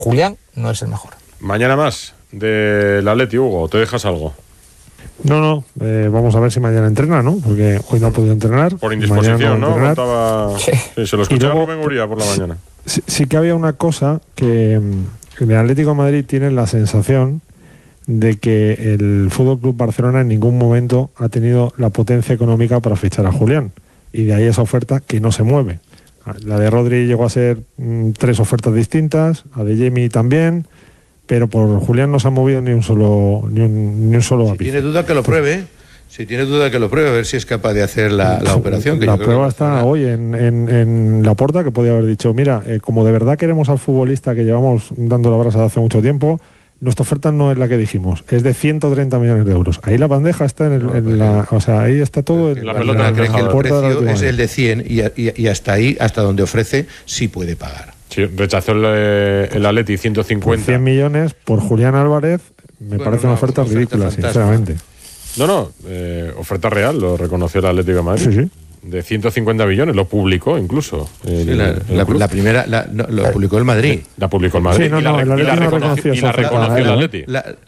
Julián no es el mejor. Mañana más del Atleti, Hugo, ¿te dejas algo? No, vamos a ver si mañana entrena, ¿no? Porque hoy no ha podido entrenar. Por indisposición, ¿no? Sí, se lo escuché a luego, Rubén Uría por la mañana. Sí que había una cosa que el Atlético de Madrid tiene la sensación de que el Fútbol Club Barcelona en ningún momento ha tenido la potencia económica para fichar a Julián. Y de ahí esa oferta que no se mueve. La de Rodri llegó a ser 3 ofertas distintas, a de Jamie también, pero por Julián no se ha movido ni un solo ápice. Si tiene duda que lo pruebe, a ver si es capaz de hacer la operación. Que la yo prueba creo que está hoy en Laporta, que podía haber dicho, mira, como de verdad queremos al futbolista que llevamos dando la brasa de hace mucho tiempo, nuestra oferta no es la que dijimos, es de 130 millones de euros. Ahí la bandeja está ahí está todo. La pelota cree que el puerta precio es el de 100 y hasta ahí, hasta donde ofrece, sí puede pagar. Sí, rechazó el Atleti 150. 100 millones por Julián Álvarez, me parece una oferta ridícula, sinceramente. Oferta real, lo reconoció el Atlético de Madrid. Sí. De 150 millones, lo publicó incluso. La primera lo publicó el Madrid. La publicó el Madrid. Sí, y la reconoció el Atleti.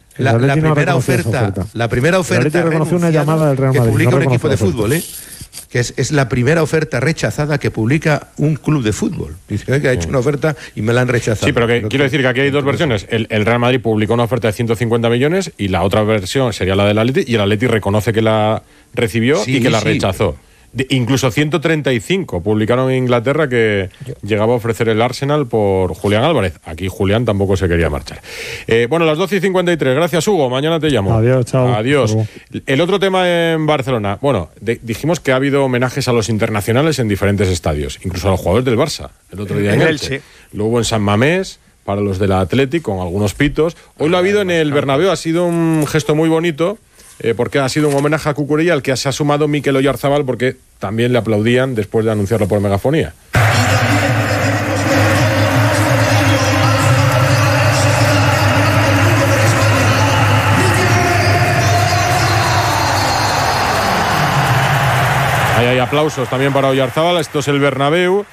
La primera oferta reconoció una llamada del Real que Madrid, publica no un equipo de reconoció fútbol, que es la primera oferta rechazada que publica un club de fútbol. Dice que ha hecho una oferta y me la han rechazado. Sí, pero quiero decir que aquí hay dos versiones. El Real Madrid publicó una oferta de 150 millones y la otra versión sería la del Atleti, y el Atleti reconoce que la recibió y que la rechazó. Incluso 135 publicaron en Inglaterra que llegaba a ofrecer el Arsenal por Julián Álvarez. Aquí Julián tampoco se quería marchar. Las 12:53. Gracias, Hugo. Mañana te llamo. Adiós, chao. Adiós. El otro tema en Barcelona. Dijimos que ha habido homenajes a los internacionales en diferentes estadios, incluso a los jugadores del Barça. El otro día en Elche. Lo hubo en San Mamés para los del Athletic con algunos pitos. Hoy lo ha habido en el Bernabéu. Ha sido un gesto muy bonito. Porque ha sido un homenaje a Cucurella al que se ha sumado Mikel Oyarzabal, porque también le aplaudían después de anunciarlo por megafonía. Hay aplausos también para Oyarzabal. Esto es el Bernabéu.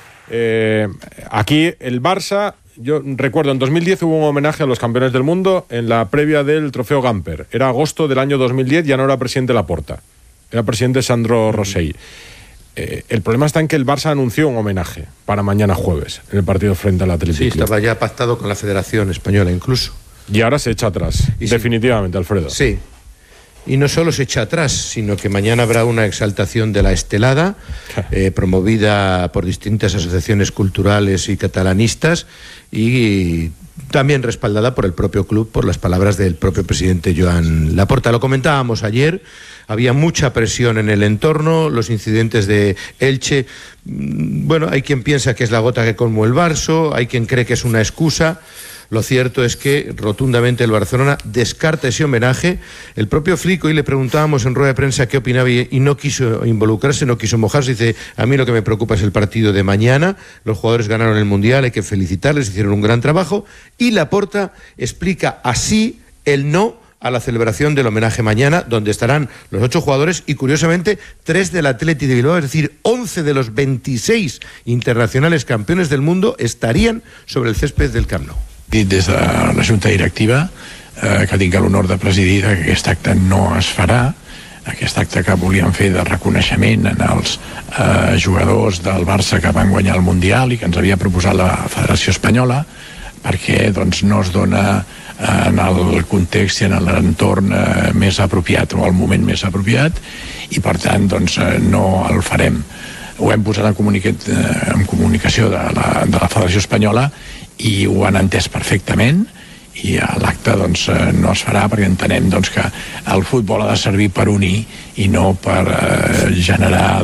Aquí el Barça. Yo recuerdo, en 2010 hubo un homenaje a los campeones del mundo en la previa del Trofeo Gamper. Era agosto del año 2010, ya no era presidente Laporta, era presidente Sandro Rosell. El problema está en que el Barça anunció un homenaje para mañana jueves, en el partido frente al Athletic. Sí, estaba ya pactado con la Federación Española incluso. Y ahora se echa atrás, definitivamente, Alfredo. Sí. Y no solo se echa atrás, sino que mañana habrá una exaltación de la estelada, promovida por distintas asociaciones culturales y catalanistas, y también respaldada por el propio club, por las palabras del propio presidente Joan Laporta. Lo comentábamos ayer, había mucha presión en el entorno, los incidentes de Elche. Hay quien piensa que es la gota que colmó el vaso, hay quien cree que es una excusa. Lo cierto es que rotundamente el Barcelona descarta ese homenaje. El propio Flick, hoy le preguntábamos en rueda de prensa qué opinaba y no quiso involucrarse, no quiso mojarse. Dice, a mí lo que me preocupa es el partido de mañana. Los jugadores ganaron el Mundial, hay que felicitarles, hicieron un gran trabajo. Y Laporta explica así el no a la celebración del homenaje mañana, donde estarán los 8 jugadores y, curiosamente, 3 del Athletic de Bilbao, es decir, 11 de los 26 internacionales campeones del mundo estarían sobre el césped del Camp Nou. Dit des de la Junta Directiva que tinc l'honor de presidir, que aquest acte no es farà, aquest acte que volíem fer de reconeixement en els jugadors del Barça que van guanyar el Mundial i que ens havia proposat la Federació Espanyola, perquè no es dona en el context i en l'entorn més apropiat o el moment més apropiat, i per tant no el farem. Ho hem posat en comunicació de la Federació Espanyola i ho han entès perfectament, i l'acte no es farà perquè entenem que el futbol ha de servir per unir i no per generar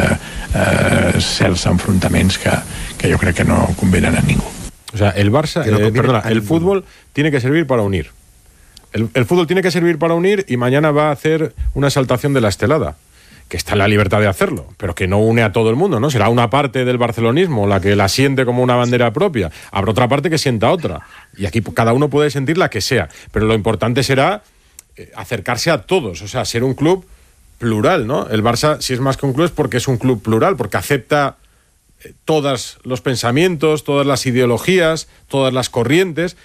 certs enfrontaments que jo crec que no convenen a ningú. O sea, el fútbol tiene que servir para unir. El fútbol tiene que servir para unir, y mañana va a hacer una exaltación de la estelada, que está en la libertad de hacerlo, pero que no une a todo el mundo, ¿no? Será una parte del barcelonismo la que la siente como una bandera propia. Habrá otra parte que sienta otra. Y aquí cada uno puede sentir la que sea. Pero lo importante será acercarse a todos, o sea, ser un club plural, ¿no? El Barça, si es más que un club, es porque es un club plural, porque acepta todos los pensamientos, todas las ideologías, todas las corrientes,